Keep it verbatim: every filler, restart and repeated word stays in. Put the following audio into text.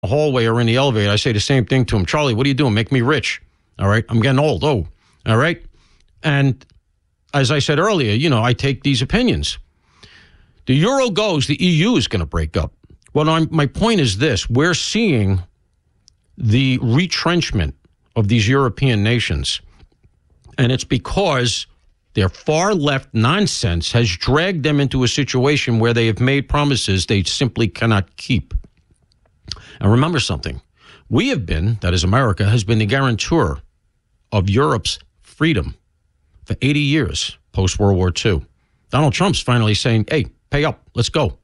the hallway or in the elevator, I say the same thing to him. Charlie, what are you doing? Make me rich. All right. I'm getting old. Oh, all right. And as I said earlier, you know, I take these opinions. The euro goes, the E U is going to break up. Well, I'm, my point is this. We're seeing the retrenchment of these European nations. And it's because their far left nonsense has dragged them into a situation where they have made promises they simply cannot keep. And remember something. We have been, that is America, has been the guarantor of Europe's freedom for eighty years post-World War Two. Donald Trump's finally saying, hey, pay up. Let's go.